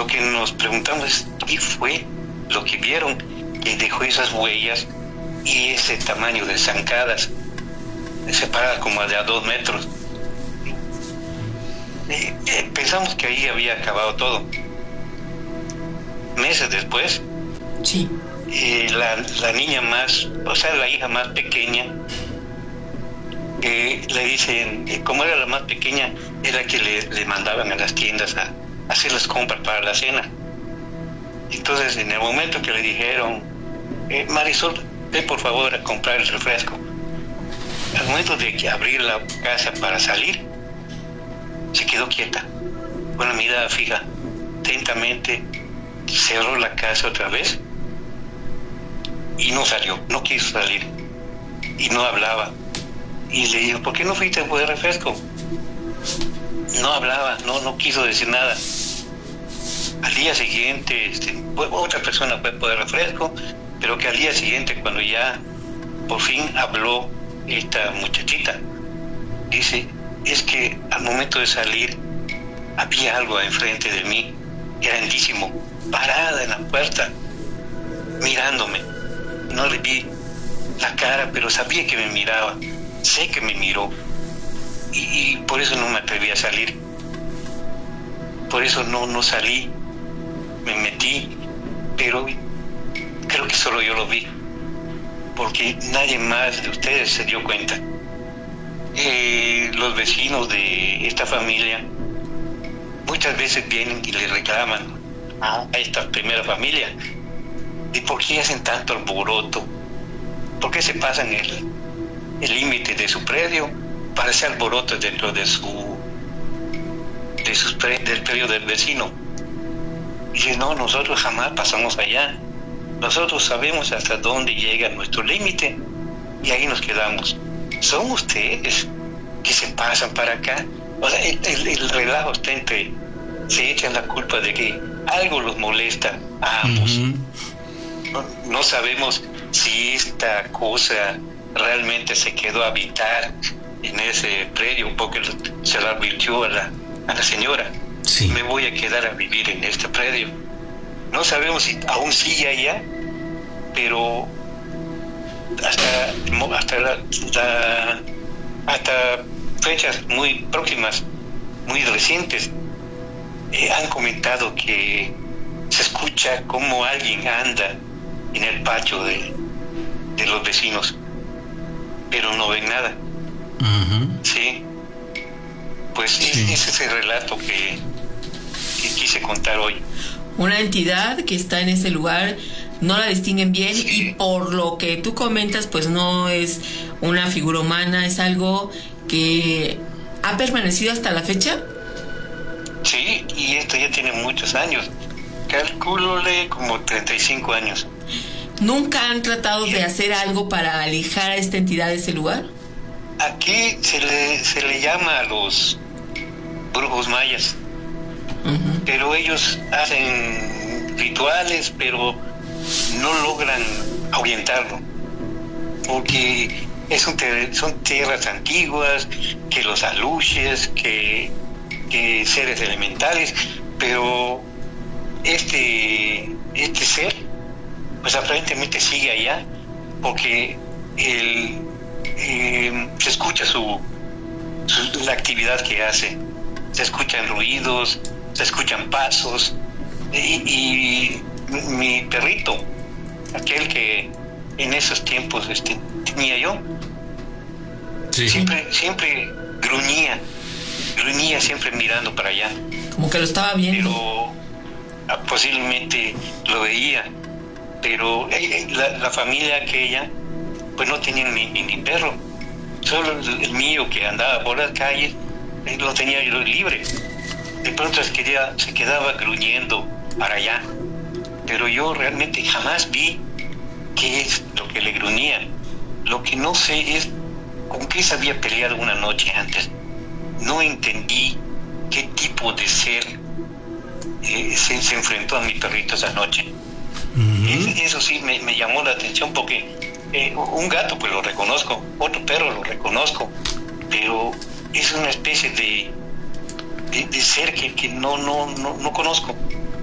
lo que nos preguntamos es qué fue lo que vieron que dejó esas huellas y ese tamaño de zancadas, separadas como de a 2 metros. Pensamos que ahí había acabado todo. Meses después, sí, la niña más, o sea, la hija más pequeña, le dicen, como era la más pequeña, era que le mandaban a las tiendas a hacer las compras para la cena. Entonces, en el momento que le dijeron, Marisol, ve por favor a comprar el refresco, al momento de que abrir la casa para salir, se quedó quieta, con la mirada fija, atentamente, cerró la casa otra vez y no salió, no quiso salir y no hablaba. Y le dijo, ¿por qué no fuiste por el refresco? No hablaba, no quiso decir nada. Al día siguiente, otra persona fue por el refresco, pero que al día siguiente, cuando ya por fin habló esta muchachita, dice, es que al momento de salir había algo enfrente de mí, grandísimo, parada en la puerta, mirándome. No le vi la cara, pero sabía que me miraba, sé que me miró, y por eso no me atreví a salir. Por eso no salí, me metí, pero creo que solo yo lo vi, porque nadie más de ustedes se dio cuenta. Los vecinos de esta familia muchas veces vienen y le reclaman a esta primera familia de por qué hacen tanto alboroto, por qué se pasan el límite de su predio para hacer alboroto dentro del predio del vecino. Y dice, no, nosotros jamás pasamos allá, nosotros sabemos hasta dónde llega nuestro límite y ahí nos quedamos. Son ustedes que se pasan para acá. O sea, el relajo está entre, se echan la culpa de que algo los molesta a ambos. No sabemos si esta cosa realmente se quedó a habitar en ese predio, porque se lo advirtió a la señora. Sí. Me voy a quedar a vivir en este predio. No sabemos si aún sigue allá, pero hasta fechas muy próximas, muy recientes, han comentado que se escucha como alguien anda en el patio de los vecinos, pero no ven nada. Sí, pues sí. Ese es el relato que quise contar hoy. Una entidad que está en ese lugar, no la distinguen bien, sí. Y por lo que tú comentas, pues no es una figura humana, es algo que ha permanecido hasta la fecha. Sí, y esto ya tiene muchos años, calcúlole como 35 años. ¿Nunca han tratado de hacer algo para alejar a esta entidad de ese lugar? Aquí se le llama a los brujos mayas, pero ellos hacen rituales, pero no logran ahuyentarlo, porque son tierras antiguas, que los aluches, que seres elementales, pero este ser pues aparentemente sigue allá, porque se escucha la actividad que hace, se escuchan ruidos, se escuchan pasos, y mi perrito, aquel que en esos tiempos tenía yo, sí. siempre gruñía siempre mirando para allá, como que lo estaba viendo, pero posiblemente lo veía, pero la familia aquella pues no tenía ni perro, solo el mío que andaba por las calles lo tenía yo libre. De pronto se quedaba gruñendo para allá, pero yo realmente jamás vi qué es lo que le gruñía. Lo que no sé es con qué se había peleado una noche antes. No entendí qué tipo de ser se enfrentó a mi perrito esa noche. Eso sí me llamó la atención, porque un gato pues lo reconozco, otro perro lo reconozco, pero es una especie de ser que no conozco.